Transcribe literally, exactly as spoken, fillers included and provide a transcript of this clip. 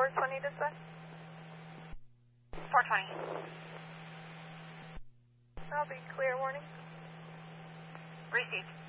four twenty dispatch. four twenty. I'll be clear, warning. Received.